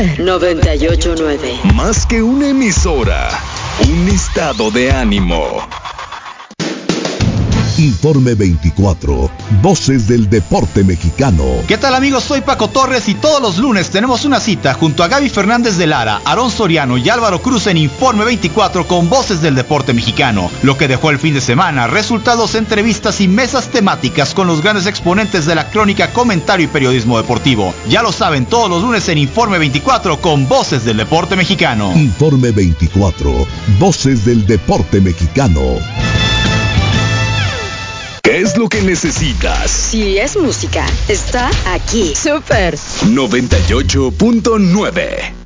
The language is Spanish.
98.9. Más que una emisora, un estado de ánimo. Informe 24, Voces del Deporte Mexicano. ¿Qué tal, amigos? Soy Paco Torres y todos los lunes tenemos una cita junto a Gaby Fernández de Lara, Aarón Soriano y Álvaro Cruz en Informe 24 con Voces del Deporte Mexicano. Lo que dejó el fin de semana, resultados, entrevistas y mesas temáticas con los grandes exponentes de la crónica, comentario y periodismo deportivo. Ya lo saben, todos los lunes en Informe 24 con Voces del Deporte Mexicano. Informe 24, Voces del Deporte Mexicano. ¿Qué es lo que necesitas? Si es música, está aquí. Super 98.9.